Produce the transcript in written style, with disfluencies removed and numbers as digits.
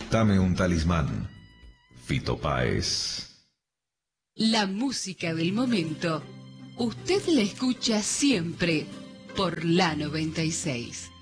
Dame un talismán. Fito Páez. La música del momento. Usted la escucha siempre por la 96.